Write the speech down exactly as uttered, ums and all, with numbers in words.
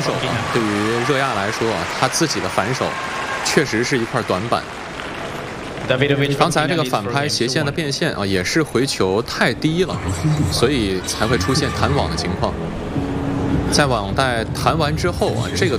手啊，对于热亚来说啊，他自己的反手确实是一块短板。刚才这个反拍斜线的变现啊，也是回球太低了，所以才会出现弹网的情况。在网带弹完之后啊，这个